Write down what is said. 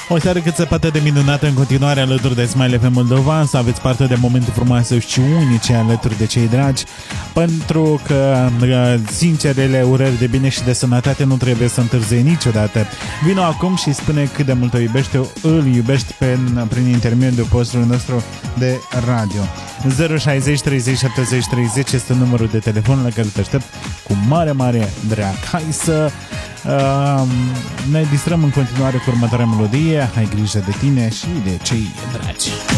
O seară cât se poate de minunată în continuare alături de Smile FM Moldova, să aveți parte de momente frumoase și unice alături de cei dragi, pentru că sincerele urări de bine și de sănătate nu trebuie să întârzie niciodată. Vino acum și spune cât de mult îl iubești prin intermediul postului nostru de radio. 060 30 70 30 este numărul de telefon la care te aștept cu mare, mare drag. Hai să ne distrăm în continuare cu următoarea melodie. Hai grijă de tine și de cei dragi.